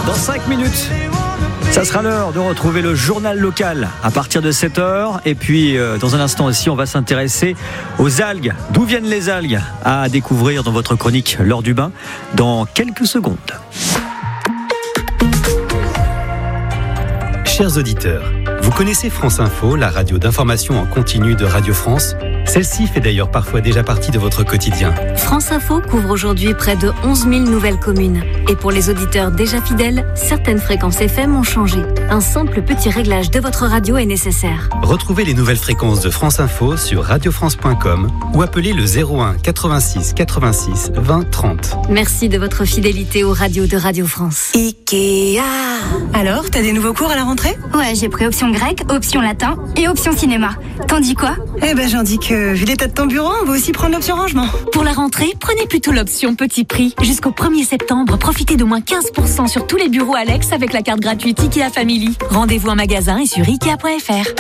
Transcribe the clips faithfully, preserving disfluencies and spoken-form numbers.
Dans cinq minutes, ça sera l'heure de retrouver le journal local à partir de sept heures. Et puis, euh, dans un instant aussi, on va s'intéresser aux algues. D'où viennent les algues? À découvrir dans votre chronique L'heure du bain dans quelques secondes. Chers auditeurs, vous connaissez France Info, la radio d'information en continu de Radio France? Celle-ci fait d'ailleurs parfois déjà partie de votre quotidien. France Info couvre aujourd'hui près de onze mille nouvelles communes. Et pour les auditeurs déjà fidèles, certaines fréquences F M ont changé. Un simple petit réglage de votre radio est nécessaire. Retrouvez les nouvelles fréquences de France Info sur radio france point com ou appelez le zéro un quatre-vingt-six quatre-vingt-six vingt trente. Merci de votre fidélité aux radios de Radio France. Ikea. Alors, t'as des nouveaux cours à la rentrée? Ouais, j'ai pris option grec, option latin et option cinéma. T'en dis quoi? Eh ben, j'en dis que, vu l'état de ton bureau, on va aussi prendre l'option rangement. Pour la rentrée, prenez plutôt l'option petit prix. Jusqu'au premier septembre, profitez d'au moins quinze pour cent sur tous les bureaux Alex avec la carte gratuite Ikea Family. Rendez-vous en magasin et sur ikea point f r.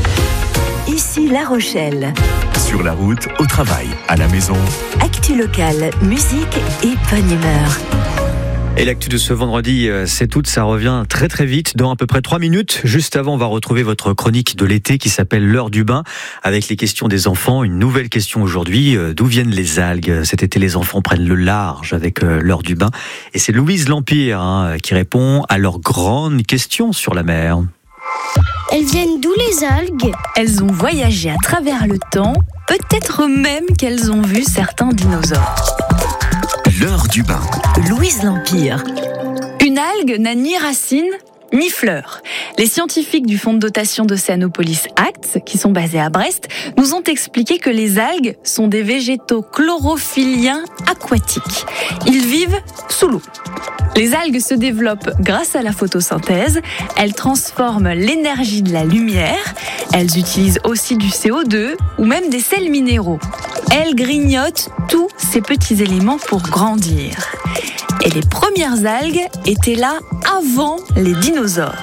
Ici La Rochelle. Sur la route, au travail, à la maison. Actu locale, musique et bonne humeur. Et l'actu de ce vendredi sept août, ça revient très très vite, dans à peu près trois minutes. Juste avant, on va retrouver votre chronique de l'été qui s'appelle L'heure du bain, avec les questions des enfants. Une nouvelle question aujourd'hui, d'où viennent les algues? Cet été, les enfants prennent le large avec l'heure du bain. Et c'est Louise Lampire hein, qui répond à leur grande question sur la mer. Elles viennent d'où les algues? Elles ont voyagé à travers le temps, peut-être même qu'elles ont vu certains dinosaures. L'heure du bain. Louise Lampire. Une algue n'a ni racines ni fleurs. Les scientifiques du fonds de dotation d'Océanopolis Acts, qui sont basés à Brest, nous ont expliqué que les algues sont des végétaux chlorophylliens aquatiques. Ils vivent sous l'eau. Les algues se développent grâce à la photosynthèse. Elles transforment l'énergie de la lumière. Elles utilisent aussi du C O deux ou même des sels minéraux. Elles grignotent tous ces petits éléments pour grandir. Et les premières algues étaient là avant les dinosaures.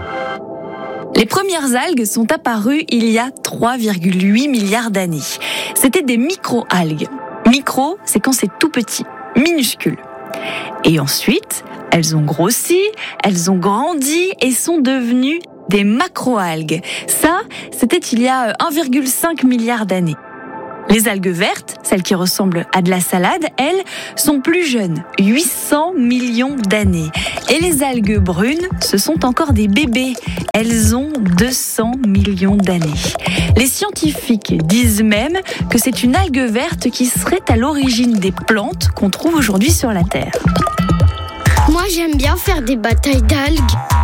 Les premières algues sont apparues il y a trois virgule huit milliards d'années. C'était des micro-algues. Micro, c'est quand c'est tout petit, minuscule. Et ensuite, elles ont grossi, elles ont grandi et sont devenues des macroalgues. Ça, c'était il y a un virgule cinq milliard d'années. Les algues vertes, celles qui ressemblent à de la salade, elles, sont plus jeunes, huit cents millions d'années. Et les algues brunes, ce sont encore des bébés. Elles ont deux cents millions d'années. Les scientifiques disent même que c'est une algue verte qui serait à l'origine des plantes qu'on trouve aujourd'hui sur la Terre. Moi, j'aime bien faire des batailles d'algues.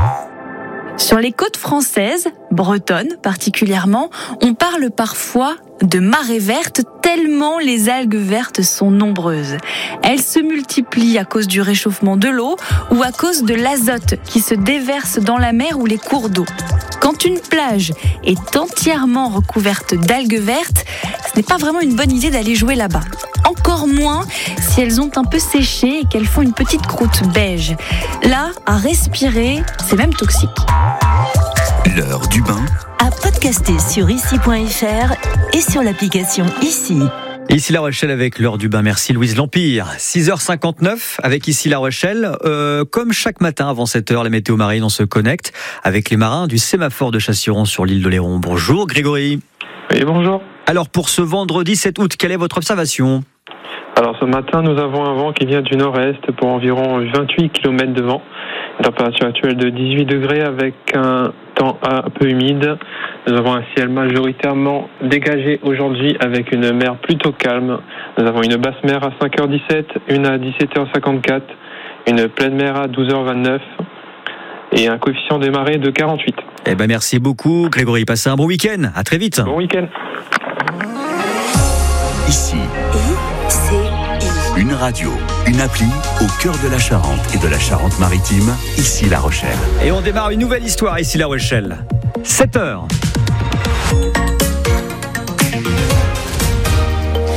Sur les côtes françaises, bretonnes particulièrement, on parle parfois de marée verte tellement les algues vertes sont nombreuses. Elles se multiplient à cause du réchauffement de l'eau ou à cause de l'azote qui se déverse dans la mer ou les cours d'eau. Quand une plage est entièrement recouverte d'algues vertes, ce n'est pas vraiment une bonne idée d'aller jouer là-bas. Encore moins si elles ont un peu séché et qu'elles font une petite croûte beige. Là, à respirer, c'est même toxique. L'heure du bain. À podcaster sur ici point f r et sur l'application Ici. Ici La Rochelle avec l'heure du bain. Merci Louise Lampire. six heures cinquante-neuf avec Ici La Rochelle. Euh, comme chaque matin avant sept heures, la météo marine, on se connecte avec les marins du sémaphore de Chassiron sur l'île de Léron. Bonjour Grégory. Oui, bonjour. Alors pour ce vendredi sept août, quelle est votre observation ? Alors ce matin, nous avons un vent qui vient du nord-est pour environ vingt-huit kilomètres de vent. Une température actuelle de dix-huit degrés avec un temps un peu humide. Nous avons un ciel majoritairement dégagé aujourd'hui avec une mer plutôt calme. Nous avons une basse mer à cinq heures dix-sept, une à dix-sept heures cinquante-quatre, une pleine mer à douze heures vingt-neuf et un coefficient de marée de quarante-huit. Eh ben merci beaucoup Grégory, passez un bon week-end, à très vite. Bon week-end. Ici. Une radio, une appli au cœur de la Charente et de la Charente-Maritime, Ici La Rochelle. Et on démarre une nouvelle histoire Ici La Rochelle. sept heures.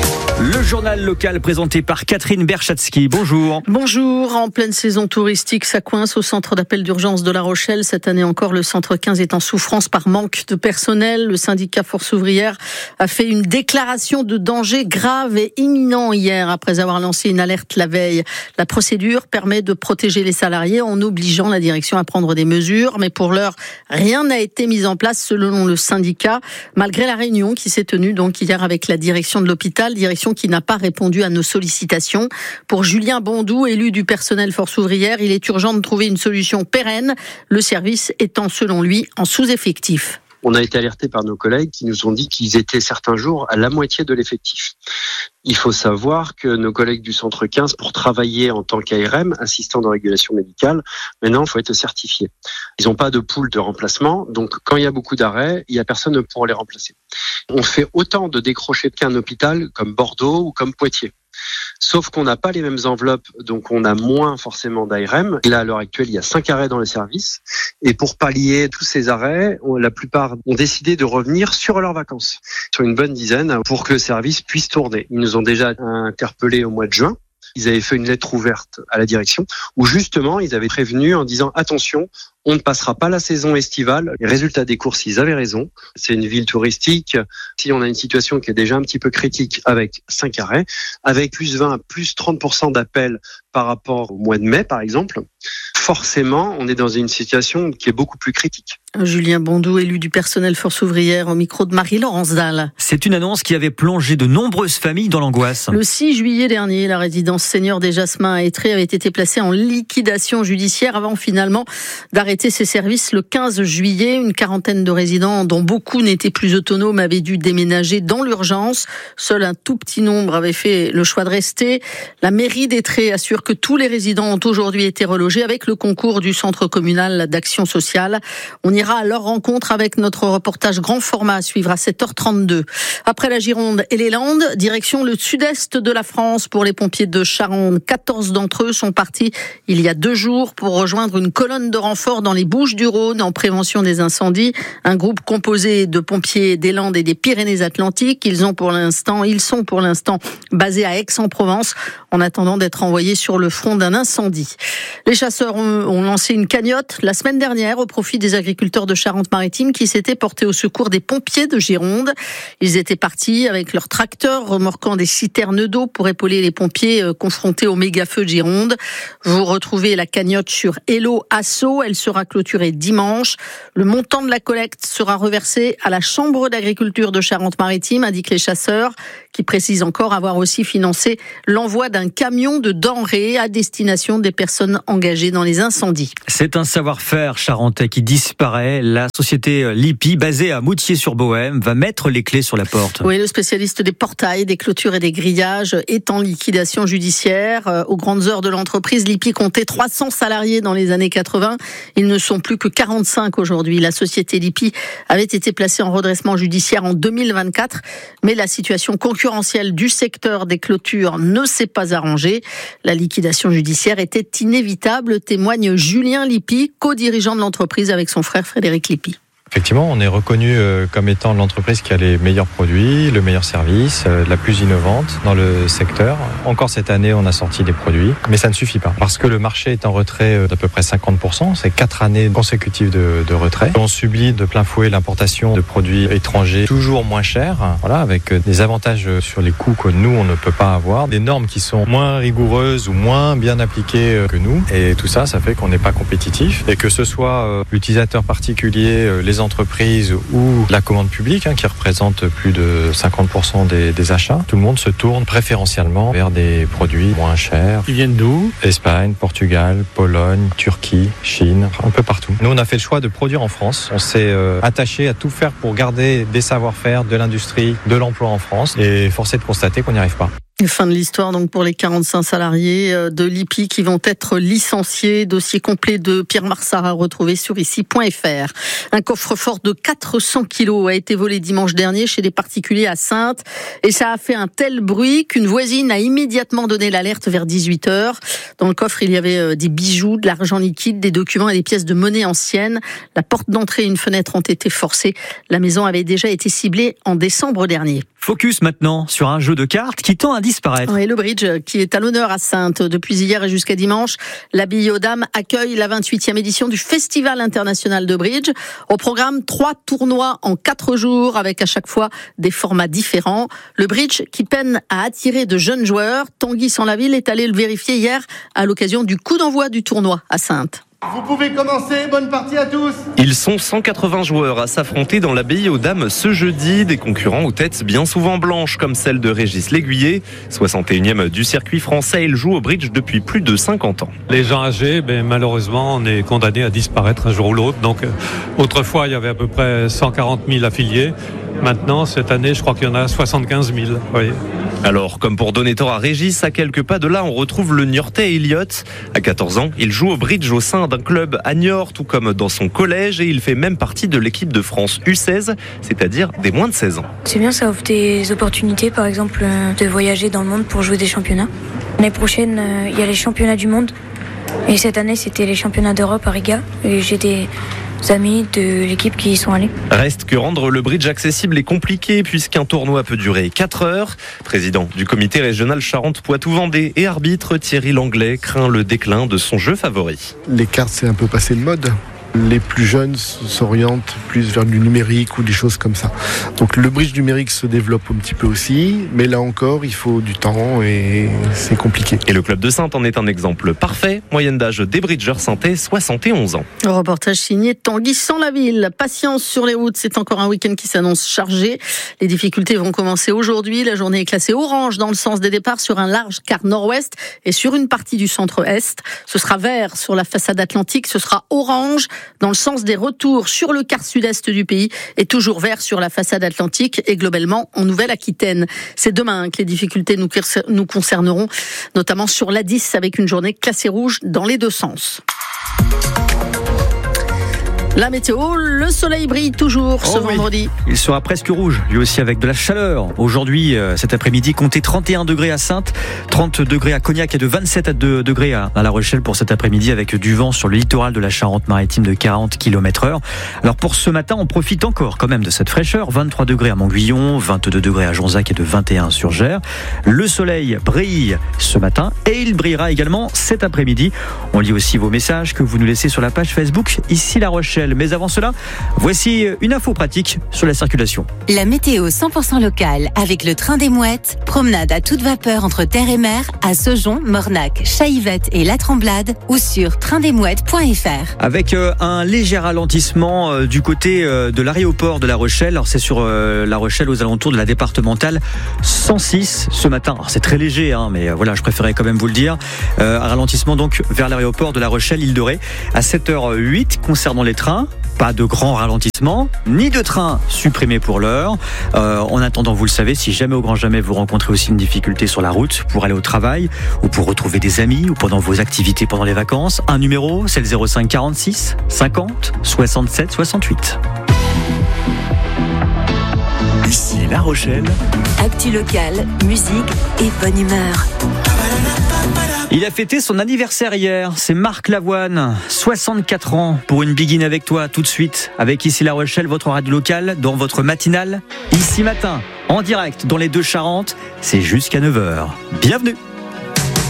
Le journal local présenté par Catherine Berchatsky. Bonjour. Bonjour. En pleine saison touristique, ça coince au centre d'appel d'urgence de La Rochelle. Cette année encore, le centre quinze est en souffrance par manque de personnel. Le syndicat Force ouvrière a fait une déclaration de danger grave et imminent hier après avoir lancé une alerte la veille. La procédure permet de protéger les salariés en obligeant la direction à prendre des mesures. Mais pour l'heure, rien n'a été mis en place selon le syndicat, malgré la réunion qui s'est tenue donc hier avec la direction de l'hôpital, direction qui n'a pas répondu à nos sollicitations. Pour Julien Bondou, élu du personnel Force ouvrière, il est urgent de trouver une solution pérenne, le service étant selon lui en sous-effectif. On a été alertés par nos collègues qui nous ont dit qu'ils étaient certains jours à la moitié de l'effectif. Il faut savoir que nos collègues du centre quinze, pour travailler en tant qu'A R M, assistant de régulation médicale, maintenant il faut être certifié. Ils n'ont pas de pool de remplacement, donc quand il y a beaucoup d'arrêts, il n'y a personne pour les remplacer. On fait autant de décrochés qu'un hôpital comme Bordeaux ou comme Poitiers. Sauf qu'on n'a pas les mêmes enveloppes, donc on a moins forcément d'A R M. Là, à l'heure actuelle, il y a cinq arrêts dans les services. Et pour pallier tous ces arrêts, on, la plupart ont décidé de revenir sur leurs vacances, sur une bonne dizaine, pour que le service puisse tourner. Ils nous ont déjà interpellés au mois de juin. Ils avaient fait une lettre ouverte à la direction où justement ils avaient prévenu en disant attention, on ne passera pas la saison estivale. Les résultats des courses, ils avaient raison. C'est une ville touristique. Si on a une situation qui est déjà un petit peu critique avec cinq arrêts, avec plus vingt, plus trente pour cent d'appels par rapport au mois de mai, par exemple, forcément, on est dans une situation qui est beaucoup plus critique. Julien Bondou, élu du personnel Force ouvrière, au micro de Marie-Laurence Dalle. C'est une annonce qui avait plongé de nombreuses familles dans l'angoisse. Le six juillet dernier, la résidence Seigneur des Jasmins à Étré avait été placée en liquidation judiciaire avant finalement d'arrêter ses services le quinze juillet. Une quarantaine de résidents, dont beaucoup n'étaient plus autonomes, avaient dû déménager dans l'urgence. Seul un tout petit nombre avait fait le choix de rester. La mairie d'Étré assure que tous les résidents ont aujourd'hui été relogés avec le concours du centre communal d'action sociale. On ira à leur rencontre avec notre reportage grand format à suivre à sept heures trente-deux. Après la Gironde et les Landes, direction le sud-est de la France pour les pompiers de Charente. quatorze d'entre eux sont partis il y a deux jours pour rejoindre une colonne de renfort dans les Bouches-du-Rhône en prévention des incendies. Un groupe composé de pompiers des Landes et des Pyrénées-Atlantiques. Ils ont pour l'instant, ils sont pour l'instant basés à Aix-en-Provence en attendant d'être envoyés sur le front d'un incendie. Les chasseurs ont, ont lancé une cagnotte la semaine dernière au profit des agriculteurs de Charente-Maritime qui s'étaient portés au secours des pompiers de Gironde. Ils étaient partis avec leurs tracteurs remorquant des citernes d'eau pour épauler les pompiers confrontés au méga-feu de Gironde. Vous retrouvez la cagnotte sur Hello Asso. Elle sera clôturée dimanche. Le montant de la collecte sera reversé à la Chambre d'agriculture de Charente-Maritime, indiquent les chasseurs, qui précisent encore avoir aussi financé l'envoi d'un camion de denrées à destination des personnes engagées dans les incendies. C'est un savoir-faire charentais qui disparaît. La société Lippi, basée à Moutier-sur-Bohème, va mettre les clés sur la porte. Oui, le spécialiste des portails, des clôtures et des grillages est en liquidation judiciaire. Aux grandes heures de l'entreprise, Lippi comptait trois cents salariés dans les années quatre-vingts. Ils ne sont plus que quarante-cinq aujourd'hui. La société Lippi avait été placée en redressement judiciaire en deux mille vingt-quatre, mais la situation concurrentielle du secteur des clôtures ne s'est pas arrangée. La liquidation judiciaire était inévitable, témoigne Julien Lippi, co-dirigeant de l'entreprise avec son frère Frédéric Lippi. Effectivement, on est reconnu comme étant l'entreprise qui a les meilleurs produits, le meilleur service, la plus innovante dans le secteur. Encore cette année, on a sorti des produits, mais ça ne suffit pas. Parce que le marché est en retrait d'à peu près cinquante pour cent, c'est quatre années consécutives de, de retrait. On subit de plein fouet l'importation de produits étrangers toujours moins chers, voilà, avec des avantages sur les coûts que nous, on ne peut pas avoir, des normes qui sont moins rigoureuses ou moins bien appliquées que nous. Et tout ça, ça fait qu'on n'est pas compétitif. Et que ce soit l'utilisateur particulier, les entreprises ou la commande publique, hein, qui représente plus de cinquante pour cent des, des achats, tout le monde se tourne préférentiellement vers des produits moins chers. Ils viennent d'où ? Espagne, Portugal, Pologne, Turquie, Chine, un peu partout. Nous, on a fait le choix de produire en France. On s'est euh, attaché à tout faire pour garder des savoir-faire, de l'industrie, de l'emploi en France. Et force est de constater qu'on n'y arrive pas. Fin de l'histoire donc pour les quarante-cinq salariés de l'I P I qui vont être licenciés. Dossier complet de Pierre Marsara retrouvé sur ici point f r. Un coffre-fort de quatre cents kilos a été volé dimanche dernier chez des particuliers à Saintes et ça a fait un tel bruit qu'une voisine a immédiatement donné l'alerte vers dix-huit heures. Dans le coffre, il y avait des bijoux, de l'argent liquide, des documents et des pièces de monnaie anciennes. La porte d'entrée et une fenêtre ont été forcées. La maison avait déjà été ciblée en décembre dernier. Focus maintenant sur un jeu de cartes qui tend à disparaître. Oui, le bridge qui est à l'honneur à Saintes depuis hier et jusqu'à dimanche. L'Abbaye aux Dames accueille la vingt-huitième édition du Festival international de bridge. Au programme, trois tournois en quatre jours avec à chaque fois des formats différents. Le bridge qui peine à attirer de jeunes joueurs. Tanguy Sans-Laville est allé le vérifier hier à l'occasion du coup d'envoi du tournoi à Saintes. Vous pouvez commencer, bonne partie à tous. Ils sont cent quatre-vingts joueurs à s'affronter dans l'Abbaye aux Dames ce jeudi. Des concurrents aux têtes bien souvent blanches comme celle de Régis L'Aiguiller. soixante et unième du circuit français, il joue au bridge depuis plus de cinquante ans. Les gens âgés, ben, malheureusement, on est condamnés à disparaître un jour ou l'autre. Donc, euh, autrefois, il y avait à peu près cent quarante mille affiliés. Maintenant, cette année, je crois qu'il y en a soixante-quinze mille. Oui. Alors, comme pour donner tort à Régis, à quelques pas de là, on retrouve le Niortais Elliot. À quatorze ans, il joue au bridge au sein d'un club à Niort, tout comme dans son collège, et il fait même partie de l'équipe de France U seize, c'est-à-dire des moins de seize ans. C'est bien, ça offre des opportunités, par exemple, de voyager dans le monde pour jouer des championnats. L'année prochaine, il y a les championnats du monde, et cette année, c'était les championnats d'Europe à Riga, et j'ai des amis de l'équipe qui y sont allés. Reste que rendre le bridge accessible est compliqué puisqu'un tournoi peut durer quatre heures. Président du comité régional Charente-Poitou-Vendée et arbitre, Thierry Langlais craint le déclin de son jeu favori. Les cartes, c'est un peu passé de mode. Les plus jeunes s'orientent plus vers du numérique ou des choses comme ça. Donc le bridge numérique se développe un petit peu aussi, mais là encore, il faut du temps et c'est compliqué. Et le club de Saintes en est un exemple parfait. Moyenne d'âge des bridgeurs saintais, soixante et onze ans. Reportage signé Tanguy Sans-Laville. Patience sur les routes, c'est encore un week-end qui s'annonce chargé. Les difficultés vont commencer aujourd'hui. La journée est classée orange dans le sens des départs sur un large quart nord-ouest et sur une partie du centre-est. Ce sera vert sur la façade atlantique, ce sera orange dans le sens des retours sur le quart sud-est du pays et toujours vert sur la façade atlantique et globalement en Nouvelle-Aquitaine. C'est demain que les difficultés nous, nous concerneront, notamment sur l'A dix avec une journée classée rouge dans les deux sens. La météo, le soleil brille toujours ce oh oui. vendredi. Il sera presque rouge, lui aussi avec de la chaleur. Aujourd'hui, euh, cet après-midi, comptez trente et un degrés à Saintes, trente degrés à Cognac et de vingt-sept à deux degrés à, à La Rochelle pour cet après-midi avec du vent sur le littoral de la Charente-Maritime de quarante kilomètres heure. Alors pour ce matin, on profite encore quand même de cette fraîcheur. vingt-trois degrés à Montguillon, vingt-deux degrés à Jonzac et de vingt et un sur Gers. Le soleil brille ce matin et il brillera également cet après-midi. On lit aussi vos messages que vous nous laissez sur la page Facebook Ici La Rochelle. Mais avant cela, voici une info pratique sur la circulation. La météo cent pour cent locale avec le train des Mouettes. Promenade à toute vapeur entre terre et mer à Saujon, Mornac, Chaillevette et La Tremblade ou sur train des mouettes point f r. Avec euh, un léger ralentissement euh, du côté euh, de l'aéroport de La Rochelle. Alors c'est sur euh, La Rochelle aux alentours de la départementale cent six ce matin. Alors, c'est très léger, hein, mais euh, voilà, je préférais quand même vous le dire. Euh, un ralentissement donc vers l'aéroport de La Rochelle, Île de Ré à sept heures huit concernant les trains. Pas de grand ralentissement, ni de train supprimé pour l'heure. Euh, en attendant, vous le savez, si jamais au grand jamais vous rencontrez aussi une difficulté sur la route pour aller au travail ou pour retrouver des amis ou pendant vos activités pendant les vacances, un numéro, c'est le zéro cinq quarante-six cinquante soixante-sept soixante-huit. Ici La Rochelle. Actu locale, musique et bonne humeur. Il a fêté son anniversaire hier, c'est Marc Lavoine, soixante-quatre ans pour une biguine avec toi tout de suite, avec Ici La Rochelle, votre radio locale, dans votre matinale, ici matin, en direct dans les deux Charentes, c'est jusqu'à neuf heures. Bienvenue.